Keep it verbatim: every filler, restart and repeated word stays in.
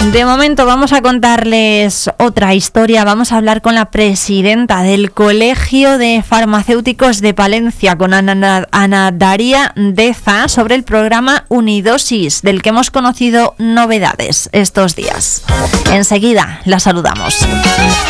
De momento vamos a contarles otra historia. Vamos a hablar con la presidenta del Colegio de Farmacéuticos de Palencia, con Ana, Ana Daría Deza, sobre el programa Unidosis, del que hemos conocido novedades estos días. Enseguida la saludamos.